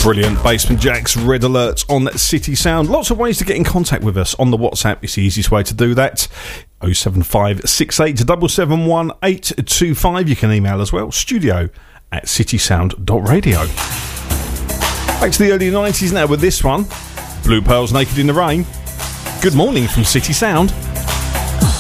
Brilliant. Basement Jaxx, Red Alert on City Sound. Lots of ways to get in contact with us on the WhatsApp. It's the easiest way to do that. 07568 771 825. You can email as well. studio@citysound.radio. Back to the early 90s now with this one. Blue Pearls, Naked in the Rain. Good morning from City Sound.